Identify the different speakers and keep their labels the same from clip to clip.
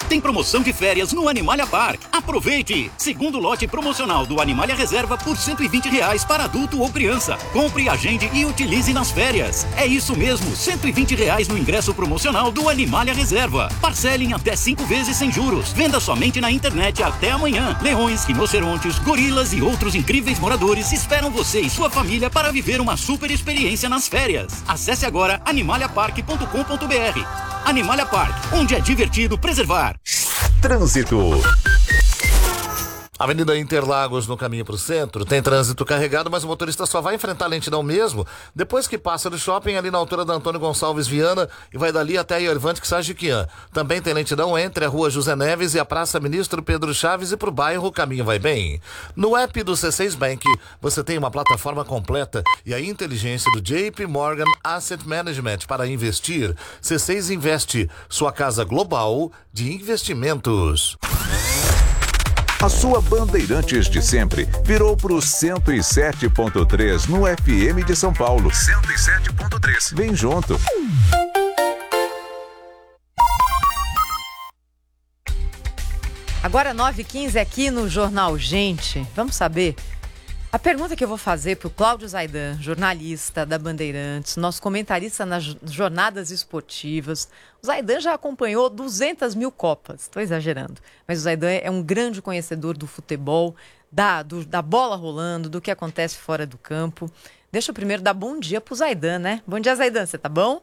Speaker 1: Tem promoção de férias no Animalia Park. Aproveite! Segundo lote promocional do Animalia Reserva por R$120 para adulto ou criança. Compre, agende e utilize nas férias. É isso mesmo, R$120 no ingresso promocional do Animalia Reserva. Parcele em até 5 vezes sem juros. Venda somente na internet até amanhã. Leões, rinocerontes, gorilas e outros incríveis moradores esperam você e sua família para viver uma super experiência nas férias. Acesse agora animaliapark.com.br. Animalia Park, onde é divertido preservar.
Speaker 2: Trânsito.
Speaker 3: Avenida Interlagos, no caminho para o centro, tem trânsito carregado, mas o motorista só vai enfrentar a lentidão mesmo depois que passa do shopping ali na altura da Antônio Gonçalves Viana e vai dali até a Iervante Quixajiquian. Também tem lentidão entre a Rua José Neves e a Praça Ministro Pedro Chaves e para o bairro Caminho Vai Bem. No app do C6 Bank, você tem uma plataforma completa e a inteligência do JP Morgan Asset Management para investir. C6 Investe, sua casa global de investimentos.
Speaker 2: A sua Bandeirantes de sempre virou pro 107.3 no FM de São Paulo. 107.3. Vem junto.
Speaker 4: Agora 9h15 aqui no Jornal Gente. Vamos saber? A pergunta que eu vou fazer para o Cláudio Zaidan, jornalista da Bandeirantes, nosso comentarista nas jornadas esportivas. O Zaidan já acompanhou 200 mil Copas, estou exagerando, mas o Zaidan é um grande conhecedor do futebol, da bola rolando, do que acontece fora do campo. Deixa eu primeiro dar bom dia para o Zaidan, né? Bom dia, Zaidan, você tá bom?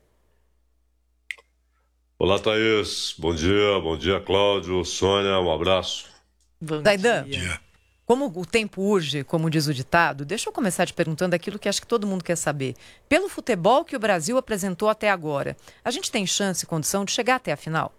Speaker 5: Olá, Thaís. Bom dia, Cláudio, Sônia, um abraço.
Speaker 4: Zaidan. Bom dia. Como o tempo urge, como diz o ditado, deixa eu começar te perguntando aquilo que acho que todo mundo quer saber. Pelo futebol que o Brasil apresentou até agora, a gente tem chance e condição de chegar até a final?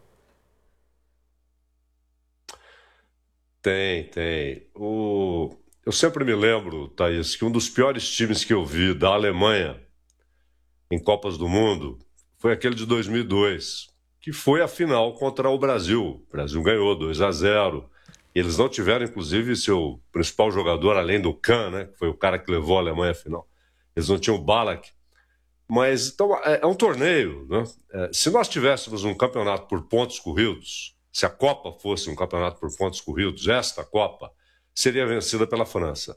Speaker 5: Tem. Eu sempre me lembro, Thaís, que um dos piores times que eu vi da Alemanha em Copas do Mundo foi aquele de 2002, que foi a final contra o Brasil. O Brasil ganhou 2-0. Eles não tiveram, inclusive, seu principal jogador, além do Kahn, né, que foi o cara que levou a Alemanha à final. Eles não tinham o Ballack. Mas, então, é um torneio, né? Se nós tivéssemos um campeonato por pontos corridos, se a Copa fosse um campeonato por pontos corridos, esta Copa seria vencida pela França.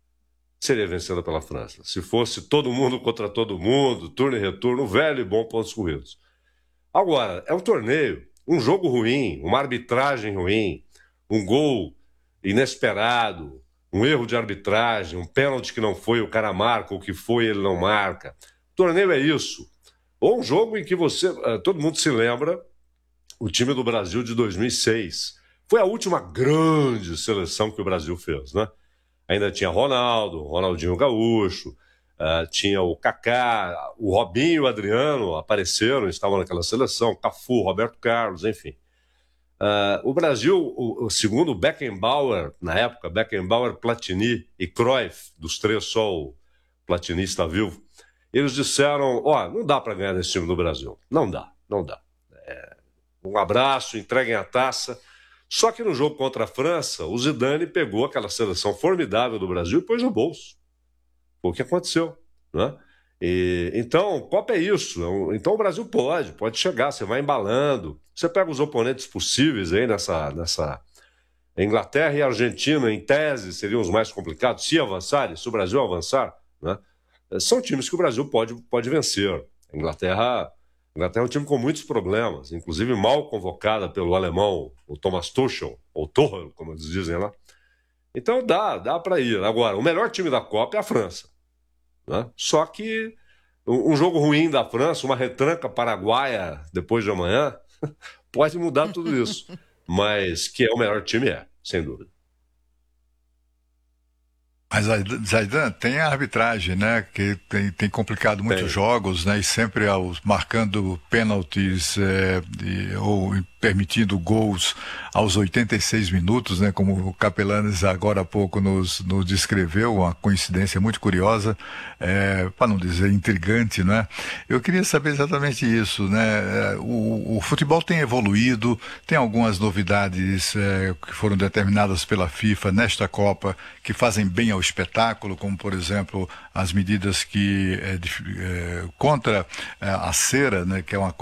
Speaker 5: Se fosse todo mundo contra todo mundo, turno e retorno, velho e bom pontos corridos. Agora, é um torneio, um jogo ruim, uma arbitragem ruim, um gol inesperado, um erro de arbitragem, um pênalti que não foi, o cara marca, o que foi, ele não marca. O torneio é isso. Ou um jogo em que todo mundo se lembra, o time do Brasil de 2006. Foi a última grande seleção que o Brasil fez, né? Ainda tinha Ronaldo, Ronaldinho Gaúcho, tinha o Kaká, o Robinho e o Adriano apareceram, estavam naquela seleção, Cafu, Roberto Carlos, enfim. O Brasil, segundo Beckenbauer, na época, Beckenbauer, Platini e Cruyff, dos três só o Platini está vivo, eles disseram, não dá para ganhar desse time do Brasil. Não dá. Um abraço, entreguem a taça. Só que no jogo contra a França, o Zidane pegou aquela seleção formidável do Brasil e pôs no bolso. Foi o que aconteceu, né? Então, Copa é isso. Então o Brasil pode chegar, você vai embalando. Você pega os oponentes possíveis aí nessa Inglaterra e Argentina, em tese, seriam os mais complicados, se o Brasil avançar, né? São times que o Brasil pode vencer. A Inglaterra é um time com muitos problemas, inclusive mal convocada pelo alemão, o Thomas Tuchel, ou Tuchel, como eles dizem lá. Então dá para ir. Agora, o melhor time da Copa é a França, né? Só que um jogo ruim da França, uma retranca paraguaia depois de amanhã, pode mudar tudo isso. Mas que é o melhor time, sem dúvida.
Speaker 6: Mas, Zaidan, tem a arbitragem, né, que tem complicado muitos jogos, né, e sempre marcando pênaltis ou permitindo gols aos 86 minutos, né, como o Capelanes agora há pouco nos descreveu, uma coincidência muito curiosa, para não dizer intrigante, né? Eu queria saber exatamente isso, né? O futebol tem evoluído, tem algumas novidades que foram determinadas pela FIFA nesta Copa que fazem bem ao espetáculo, como por exemplo as medidas que contra a cera, né, que é uma